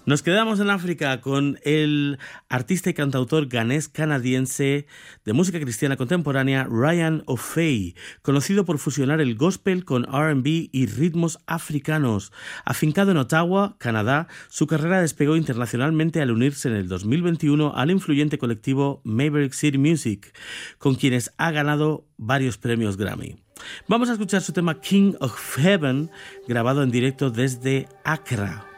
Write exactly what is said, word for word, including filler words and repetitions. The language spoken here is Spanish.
Nos quedamos en África con el artista y cantautor ganés canadiense de música cristiana contemporánea Ryan O'Fay, conocido por fusionar el gospel con R and B y ritmos africanos. Afincado en Ottawa, Canadá, su carrera despegó internacionalmente al unirse en el dos mil veintiuno al influyente colectivo Maverick City Music, con quienes ha ganado varios premios Grammy. Vamos a escuchar su tema King of Heaven, grabado en directo desde Accra.